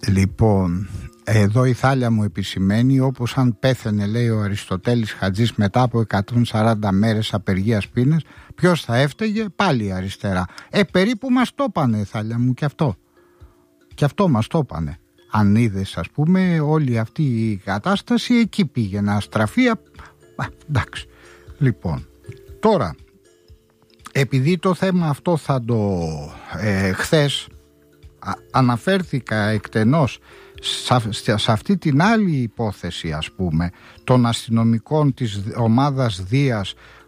Λοιπόν, εδώ η Θάλια μου επισημαίνει, όπως αν πέθαινε, λέει ο Αριστοτέλης Χατζής, μετά από 140 μέρες απεργίας πείνας, ποιος θα έφταιγε? Πάλι η αριστερά. Περίπου μας το πάνε, Θάλια μου, και αυτό. Και αυτό μας το πάνε. Αν είδες, ας πούμε, όλη αυτή η κατάσταση, εκεί πήγε να στραφεί. Εντάξει. Λοιπόν, τώρα, επειδή το θέμα αυτό θα το χθες αναφέρθηκα εκτενώς σε αυτή την άλλη υπόθεση, ας πούμε, των αστυνομικών της ομάδας Δίας